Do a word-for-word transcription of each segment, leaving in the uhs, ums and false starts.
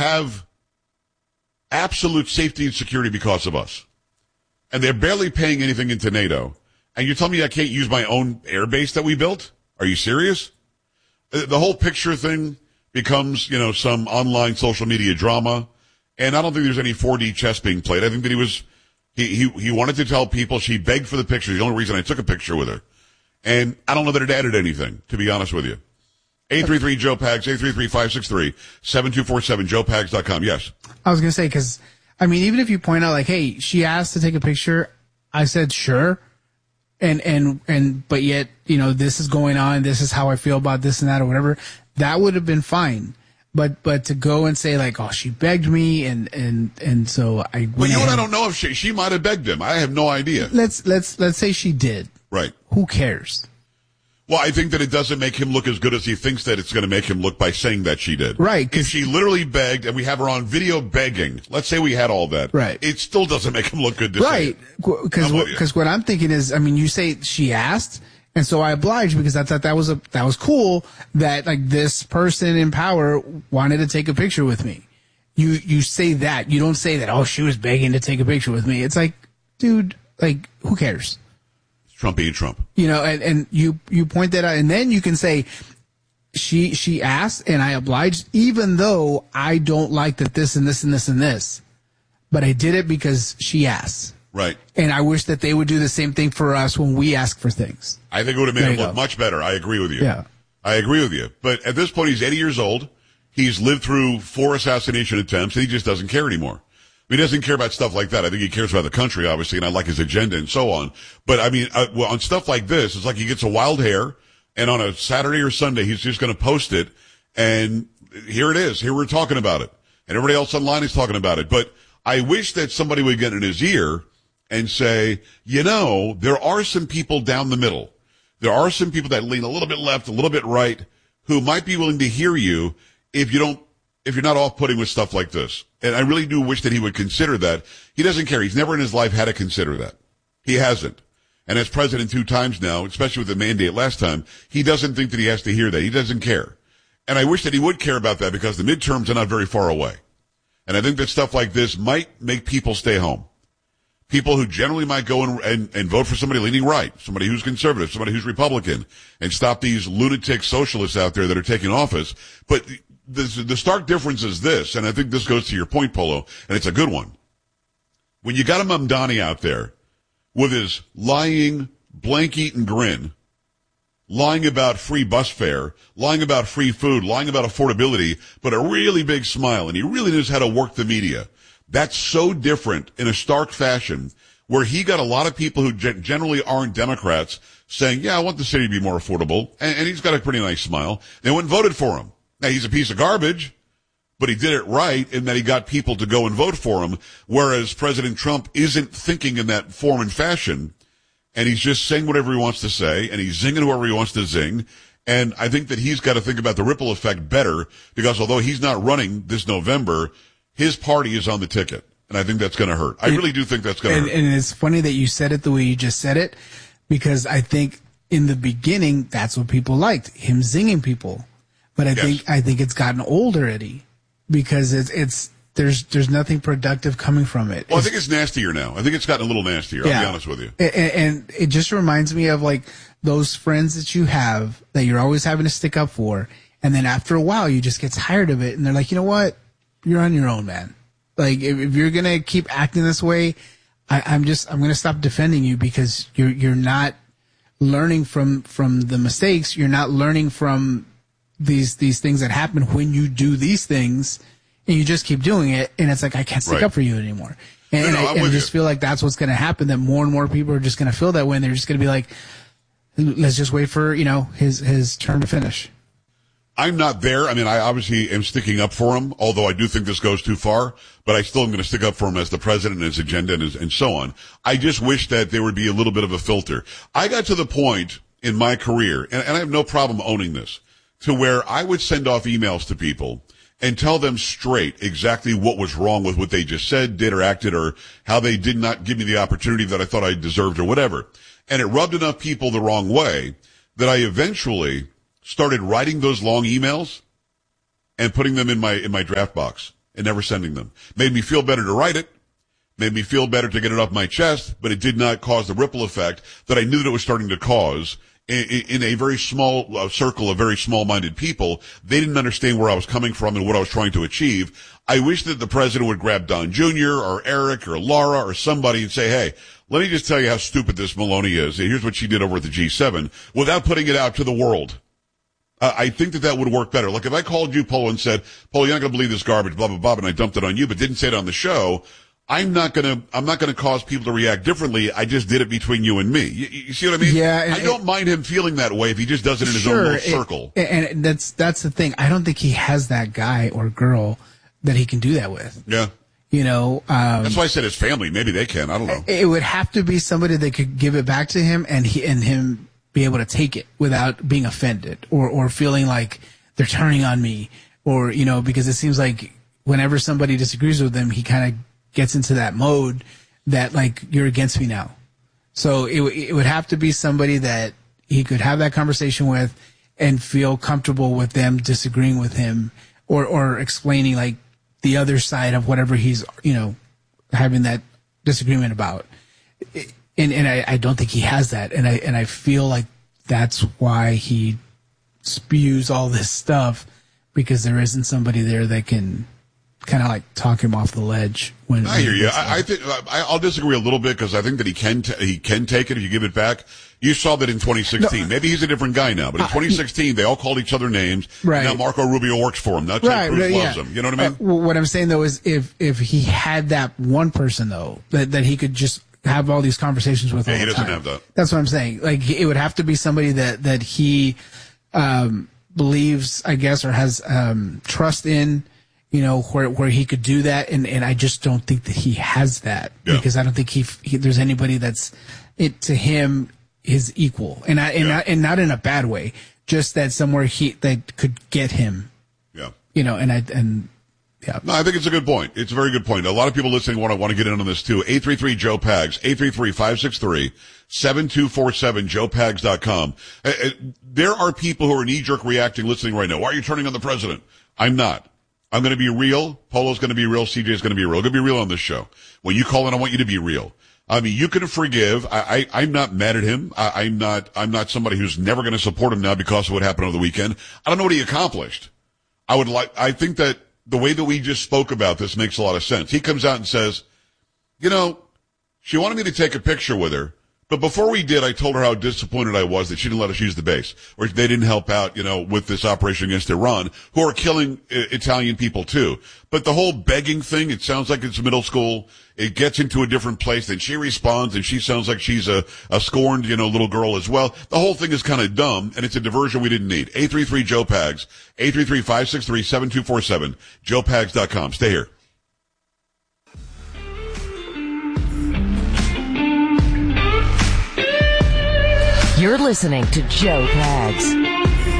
have absolute safety and security because of us. And they're barely paying anything into NATO. And you tell me I can't use my own air base that we built? Are you serious? The whole picture thing becomes, you know, some online social media drama. And I don't think there's any four D chess being played. I think that he was, he, he, he wanted to tell people she begged for the picture. The only reason I took a picture with her. And I don't know that it added anything, to be honest with you. eight three three Joe Pags, eight three three, five six three, seven two four seven, joe pags dot com. Yes. I was going to say, because, I mean, even if you point out, like, hey, she asked to take a picture, I said, sure. And, and, and, but yet, you know, this is going on, this is how I feel about this and that or whatever, that would have been fine. But, but to go and say like, oh, she begged me and, and, and so I, well, you know what? I don't know if she, she might have begged him. I have no idea. Let's, let's, let's say she did. Right. Who cares? Well, I think that it doesn't make him look as good as he thinks that it's going to make him look by saying that she did. Right. If she literally begged and we have her on video begging, let's say we had all that. Right. It still doesn't make him look good to right. say Right. Because what, what I'm thinking is, I mean, you say she asked, and so I obliged because I thought that was a, that was cool that like this person in power wanted to take a picture with me. You, you say that. You don't say that, oh, she was begging to take a picture with me. It's like, dude, like, who cares? Trump being Trump. You know, and, and you, you point that out, and then you can say, she, she asked and I obliged, even though I don't like that this and this and this and this, but I did it because she asked. Right. And I wish that they would do the same thing for us when we ask for things. I think it would have made There him you look go. much better. I agree with you. Yeah. I agree with you. But at this point, he's eighty years old. He's lived through four assassination attempts, and he just doesn't care anymore. He doesn't care about stuff like that. I think he cares about the country, obviously, and I like his agenda and so on. But, I mean, uh, well, on stuff like this, it's like he gets a wild hair, and on a Saturday or Sunday, he's just going to post it, and here it is. Here we're talking about it. And everybody else online is talking about it. But I wish that somebody would get in his ear and say, you know, there are some people down the middle. There are some people that lean a little bit left, a little bit right, who might be willing to hear you if you don't, if you're not off-putting with stuff like this. And I really do wish that he would consider that. He doesn't care. He's never in his life had to consider that. He hasn't. And as president two times now, especially with the mandate last time, he doesn't think that he has to hear that. He doesn't care. And I wish that he would care about that because the midterms are not very far away. And I think that stuff like this might make people stay home. People who generally might go and, and, and vote for somebody leaning right, somebody who's conservative, somebody who's Republican, and stop these lunatic socialists out there that are taking office. But the, the stark difference is this, and I think this goes to your point, Polo, and it's a good one. When you got a Mamdani out there with his lying, blank-eaten grin, lying about free bus fare, lying about free food, lying about affordability, but a really big smile, and he really knows how to work the media. That's so different in a stark fashion where he got a lot of people who gen- generally aren't Democrats saying, yeah, I want the city to be more affordable. And, and he's got a pretty nice smile. They went and voted for him. Now, he's a piece of garbage, but he did it right in that he got people to go and vote for him, whereas President Trump isn't thinking in that form and fashion, and he's just saying whatever he wants to say, and he's zinging whoever he wants to zing. And I think that he's got to think about the ripple effect better, because although he's not running this November, his party is on the ticket, and I think that's going to hurt. I really do think that's going to hurt. And it's funny that you said it the way you just said it, because I think in the beginning, that's what people liked, him zinging people. But I Yes. think I think it's gotten old already, because it's it's there's there's nothing productive coming from it. Well, I It's- think it's nastier now. I think it's gotten a little nastier, I'll be honest with you. And, and it just reminds me of like those friends that you have that you're always having to stick up for, and then after a while you just get tired of it, and they're like, you know what? You're on your own, man. Like, if, if you're gonna keep acting this way, I, I'm just, I'm gonna stop defending you because you're, you're not learning from, from the mistakes. You're not learning from these, these things that happen when you do these things, and you just keep doing it. And it's like, I can't stick Right. up for you anymore. And, No, no, I, I'm and I with just you. feel like that's what's gonna happen. That more and more people are just gonna feel that way, and they're just gonna be like, let's just wait for, you know, his, his turn to finish. I'm not there. I mean, I obviously am sticking up for him, although I do think this goes too far, but I still am going to stick up for him as the president and his agenda and, his, and so on. I just wish that there would be a little bit of a filter. I got to the point in my career, and, and I have no problem owning this, to where I would send off emails to people and tell them straight exactly what was wrong with what they just said, did, or acted, or how they did not give me the opportunity that I thought I deserved or whatever. And it rubbed enough people the wrong way that I eventually started writing those long emails and putting them in my in my draft box and never sending them. Made me feel better to write it. Made me feel better to get it off my chest, but it did not cause the ripple effect that I knew that it was starting to cause in, in a very small uh, circle of very small-minded people. They didn't understand where I was coming from and what I was trying to achieve. I wish that the president would grab Don Junior or Eric or Laura or somebody and say, hey, let me just tell you how stupid this Maloney is. Here's what she did over at the G seven without putting it out to the world. Uh, I think that that would work better. Like if I called you, Polo, and said, Polo, you're not going to believe this garbage, blah, blah, blah, and I dumped it on you, but didn't say it on the show, I'm not gonna, I'm not gonna cause people to react differently. I just did it between you and me. You, you see what I mean? Yeah. And, I don't and, mind him feeling that way if he just does it in his sure, own little it, circle. And that's, that's the thing. I don't think he has that guy or girl that he can do that with. Yeah. You know, um, that's why I said his family. Maybe they can. I don't know. It would have to be somebody that could give it back to him and he, and him be able to take it without being offended or, or feeling like they're turning on me or, you know, because it seems like whenever somebody disagrees with him, he kind of gets into that mode that like you're against me now. So it it would have to be somebody that he could have that conversation with and feel comfortable with them disagreeing with him or or explaining like the other side of whatever he's, you know, having that disagreement about. And and I, I don't think he has that. And I and I feel like that's why he spews all this stuff, because there isn't somebody there that can kind of like talk him off the ledge. When I hear you. I, I think I, I'll disagree a little bit because I think that he can t- he can take it if you give it back. You saw that in twenty sixteen. No, Maybe he's a different guy now, but in twenty sixteen they all called each other names. Right. Now Marco Rubio works for him. Now Ted right, Cruz right, loves yeah. him. You know what I mean? Uh, what I'm saying though is if if he had that one person though that that he could just have all these conversations with. Yeah, all he the doesn't time. have that. That's what I'm saying. Like it would have to be somebody that that he um, believes, I guess, or has um, trust in. You know, where where he could do that, and, and I just don't think that he has that yeah. because I don't think he, he there's anybody that's it to him his equal, and I and yeah. not, and not in a bad way, just that somewhere he that could get him. Yeah, you know, and I and yeah. No, I think it's a good point. It's a very good point. A lot of people listening want to want to get in on this too. eight three three Joe Pags, eight three three, five six three, seven two four seven, joe pags dot com. Uh, uh, there are people who are knee jerk reacting, listening right now. Why are you turning on the president? I'm not. I'm going to be real. Polo's going to be real. C J's going to be real. I'm going to be real on this show. When you call in, I want you to be real. I mean, you can forgive. I, I, I'm not mad at him. I, I'm not, I'm not somebody who's never going to support him now because of what happened over the weekend. I don't know what he accomplished. I would like, I think that the way that we just spoke about this makes a lot of sense. He comes out and says, you know, she wanted me to take a picture with her. But before we did, I told her how disappointed I was that she didn't let us use the base, or they didn't help out, you know, with this operation against Iran, who are killing I- Italian people too. But the whole begging thing, it sounds like it's middle school. It gets into a different place. Then she responds, and she sounds like she's a, a scorned, you know, little girl as well. The whole thing is kind of dumb, and it's a diversion we didn't need. eight three three Joe Pags, eight three three, five six three, seven two four seven, joe pags dot com. Stay here. You're listening to Joe Pags.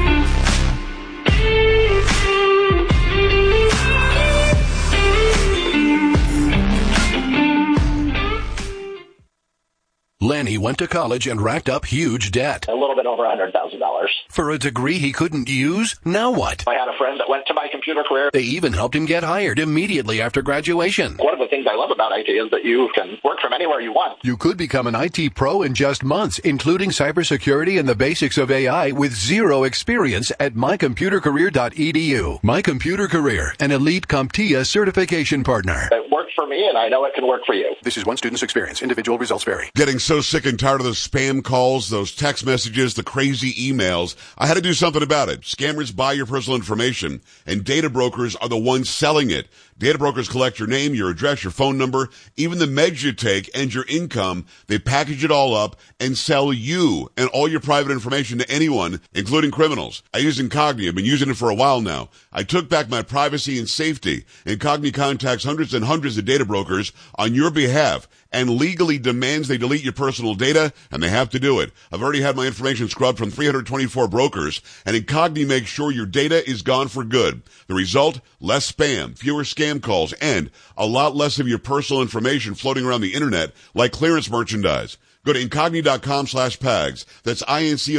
Lenny went to college and racked up huge debt. A little bit over one hundred thousand dollars. For a degree he couldn't use? Now what? I had a friend that went to my computer career. They even helped him get hired immediately after graduation. One of the things I love about I T is that you can work from anywhere you want. You could become an I T pro in just months, including cybersecurity and the basics of A I with zero experience at my computer career dot e d u. My Computer Career, an elite CompTIA certification partner. It worked for me, and I know it can work for you. This is one student's experience. Individual results vary. Getting so sick and tired of those spam calls, those text messages, the crazy emails. I had to do something about it. Scammers buy your personal information, and data brokers are the ones selling it. Data brokers collect your name, your address, your phone number, even the meds you take, and your income. They package it all up and sell you and all your private information to anyone, including criminals. I use Incogni. I've been using it for a while now. I took back my privacy and safety. Incogni contacts hundreds and hundreds of data brokers on your behalf and legally demands they delete your personal data, and they have to do it. I've already had my information scrubbed from three hundred twenty-four brokers, and Incogni makes sure your data is gone for good. The result? Less spam, fewer scam calls, and a lot less of your personal information floating around the internet like clearance merchandise. Go to Incogni dot com slash Pags. That's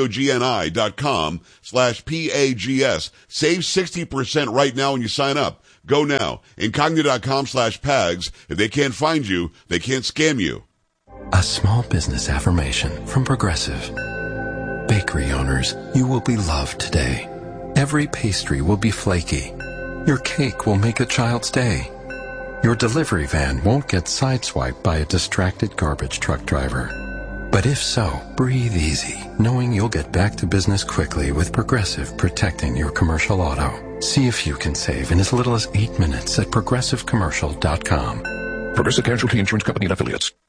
I-N-C-O-G-N-I dot com slash P A G S. Save sixty percent right now when you sign up. Go now. Incognito.com slash PAGS. If they can't find you, they can't scam you. A small business affirmation from Progressive. Bakery owners, you will be loved today. Every pastry will be flaky. Your cake will make a child's day. Your delivery van won't get sideswiped by a distracted garbage truck driver. But if so, breathe easy, knowing you'll get back to business quickly with Progressive protecting your commercial auto. See if you can save in as little as eight minutes at progressive commercial dot com. Progressive Casualty Insurance Company and Affiliates.